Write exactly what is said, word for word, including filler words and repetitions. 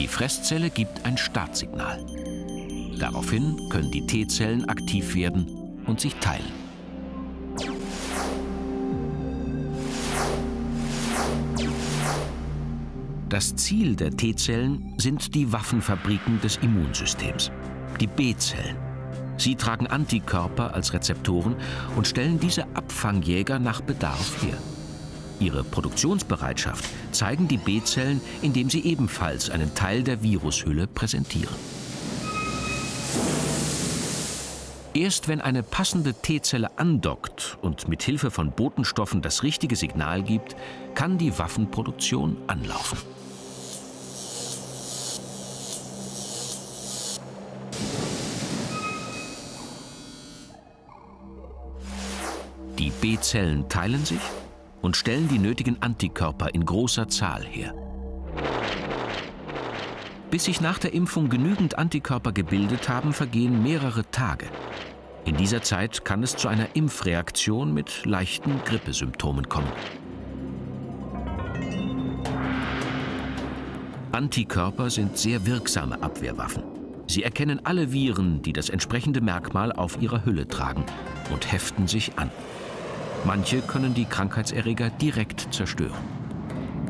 Die Fresszelle gibt ein Startsignal. Daraufhin können die T-Zellen aktiv werden und sich teilen. Das Ziel der T-Zellen sind die Waffenfabriken des Immunsystems, die B-Zellen. Sie tragen Antikörper als Rezeptoren und stellen diese Abfangjäger nach Bedarf her. Ihre Produktionsbereitschaft zeigen die B-Zellen, indem sie ebenfalls einen Teil der Virushülle präsentieren. Erst wenn eine passende T-Zelle andockt und mit Hilfe von Botenstoffen das richtige Signal gibt, kann die Waffenproduktion anlaufen. Die B-Zellen teilen sich und stellen die nötigen Antikörper in großer Zahl her. Bis sich nach der Impfung genügend Antikörper gebildet haben, vergehen mehrere Tage. In dieser Zeit kann es zu einer Impfreaktion mit leichten Grippesymptomen kommen. Antikörper sind sehr wirksame Abwehrwaffen. Sie erkennen alle Viren, die das entsprechende Merkmal auf ihrer Hülle tragen, und heften sich an. Manche können die Krankheitserreger direkt zerstören.